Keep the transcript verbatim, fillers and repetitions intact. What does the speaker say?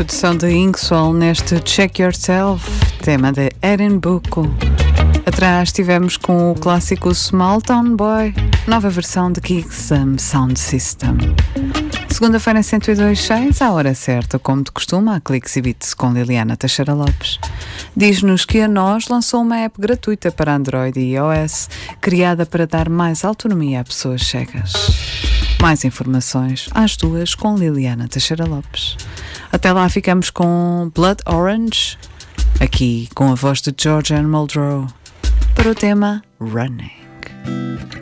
produção de Inkswell neste Check Yourself, tema de Erin Bucco. Atrás tivemos com o clássico Small Town Boy, nova versão de Kixam Sound System. Segunda-feira cento e dois ponto seis, à hora certa, como de costume, a Clicks e Beats com Liliana Teixeira Lopes. Diz-nos que a nós lançou uma app gratuita para Android e iOS, criada para dar mais autonomia a pessoas cegas. Mais informações às duas com Liliana Teixeira Lopes. Até lá ficamos com Blood Orange, aqui com a voz de Georgian Muldrow, para o tema Running.